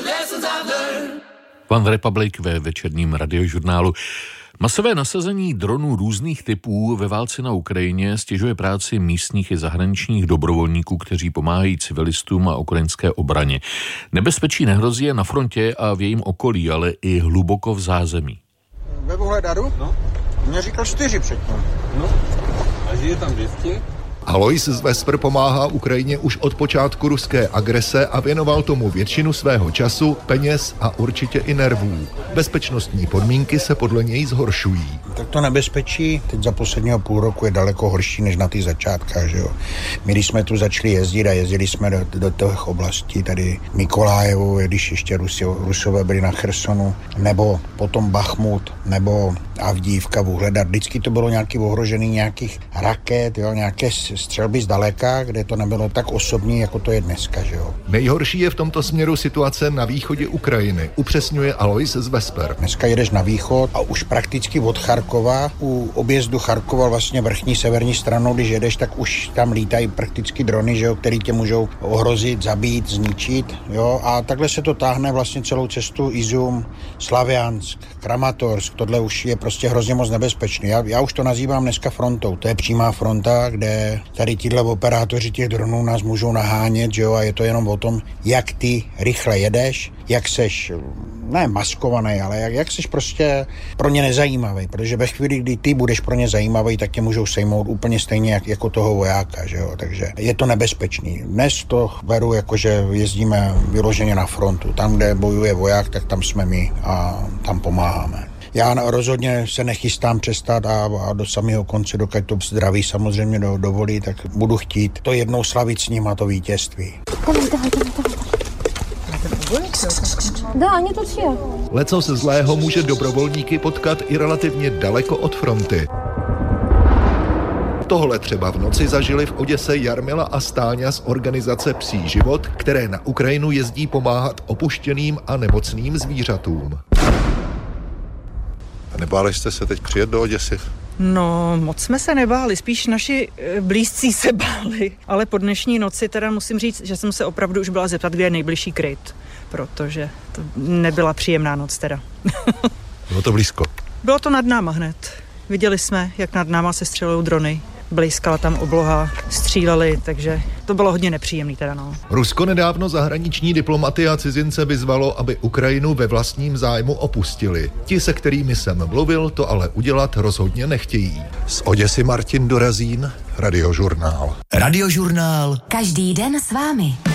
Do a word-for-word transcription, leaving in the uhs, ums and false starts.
One Republic ve večerním radiožurnálu. Masové nasazení dronů různých typů ve válce na Ukrajině stěžuje práci místních i zahraničních dobrovolníků, kteří pomáhají civilistům a ukrajinské obraně. Nebezpečí nehrozí jen na frontě a v jejím okolí, ale i hluboko v zázemí. Ve Vuhledaru? No. Mě říkal čtyři předtím. No. A žije tam vždycky? Alois z Veszpr pomáhá Ukrajině už od počátku ruské agrese a věnoval tomu většinu svého času, peněz a určitě i nervů. Bezpečnostní podmínky se podle něj zhoršují. Tak to nebezpečí teď za posledního půl roku je daleko horší než na ty začátkách, že jo. My, když jsme tu začali jezdit a jezdili jsme do, do těch oblastí, tady Mikolájevu, když ještě Rusi, Rusové byli na Chersonu, nebo potom Bachmut, nebo Avdívka, Vuhledar, vždycky to bylo nějaký ohrožený nějakých raket, jo, nějaké střelby zdaleka, kde to nebylo tak osobní, jako to je dneska, že jo. Nejhorší je v tomto směru situace na východě Ukrajiny, upřesňuje Alois z Veszpr. Dneska jedeš na východ a už prakticky od Charkova, u objezdu Charkova vlastně vrchní severní stranou, když jedeš, tak už tam lítají prakticky drony, že jo, který tě můžou ohrozit, zabít, zničit, jo, a takhle se to táhne vlastně celou cestu Izum, Slaviansk, Kramatorsk, tohle už je prostě hrozně moc nebezpečný. Já, já už to nazývám dneska frontou. To je přímá fronta, kde tady tíhle operátoři těch dronů nás můžou nahánět, že jo, a je to jenom o tom, jak ty rychle jedeš, jak seš, ne maskovaný, ale jak, jak seš prostě pro ně nezajímavý, protože ve chvíli, kdy ty budeš pro ně zajímavý, tak tě můžou sejmout úplně stejně jak, jako toho vojáka, že jo, takže je to nebezpečný. Dnes to beru jako, že jezdíme vyloženě na frontu. Tam, kde bojuje voják, tak tam jsme my a tam pomáháme. Já rozhodně se nechystám přestat a, a do samého konce, dokud to zdraví samozřejmě do, dovolí, tak budu chtít to jednou slavit s ním a to vítězství. Да, они тут все. Leco se zlého může dobrovolníky potkat i relativně daleko od fronty. Tohle třeba v noci zažili v Oděse Jarmila a Stáňa z organizace Psí život, které na Ukrajinu jezdí pomáhat opuštěným a nemocným zvířatům. Nebáli jste se teď přijet do Oděsy? No, moc jsme se nebáli, spíš naši blízcí se báli, ale po dnešní noci teda musím říct, že jsem se opravdu už byla zeptat, kde je nejbližší kryt, protože to nebyla příjemná noc teda. Bylo to blízko? Bylo to nad náma hned. Viděli jsme, jak nad náma se střelují drony. Blízkala tam obloha, stříleli, takže to bylo hodně nepříjemný teda, no. Rusko nedávno zahraniční diplomaty a cizince vyzvalo, aby Ukrajinu ve vlastním zájmu opustili. Ti, se kterými jsem mluvil, to ale udělat rozhodně nechtějí. Z Oděsy Martin Dorazín, Radiožurnál. Radiožurnál. Každý den s vámi.